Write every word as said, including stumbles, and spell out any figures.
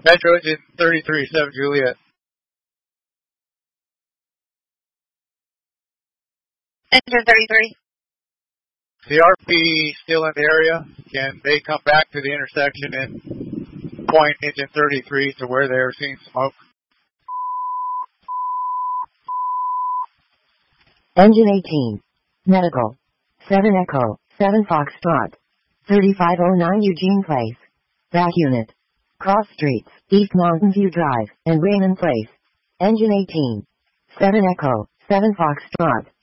Metro Engine thirty-three, seven Juliet. Engine thirty-three. The R P still in the area. Can they come back to the intersection and point Engine thirty-three to where they're seeing smoke? Engine eighteen. Medical. seven Echo, seven Foxtrot. thirty-five oh nine Eugene Place. Back unit. Cross Streets, East Mountain View Drive, and Raymond Place. Engine eighteen. seven Echo, seven Foxtrot.